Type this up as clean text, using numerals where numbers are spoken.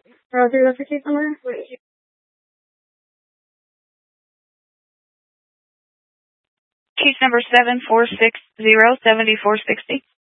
Roger, what's your case number? Case number 746070460.